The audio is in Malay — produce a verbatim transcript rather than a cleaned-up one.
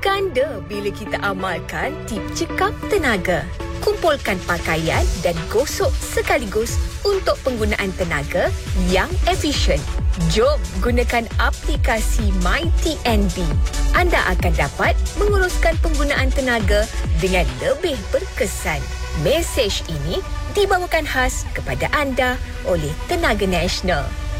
Kanda bila kita amalkan tip cekap tenaga. Kumpulkan pakaian dan gosok sekaligus untuk penggunaan tenaga yang efisien. Jom gunakan aplikasi MyTNB. Anda akan dapat menguruskan penggunaan tenaga dengan lebih berkesan. Mesej ini dibawakan khas kepada anda oleh Tenaga Nasional.